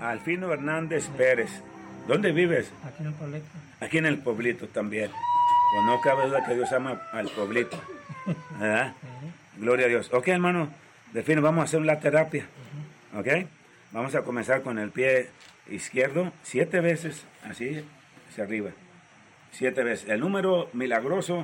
Alfino Hernández Pérez. ¿Dónde vives? Aquí en el pueblito. Aquí en el pueblito también. Pues no cabe duda que Dios ama al pueblito. ¿Verdad? Gloria a Dios. Ok, hermano, Delfino, vamos a hacer la terapia. Ok. Vamos a comenzar con el pie izquierdo 7 veces, así, hacia arriba. 7 veces. El número milagroso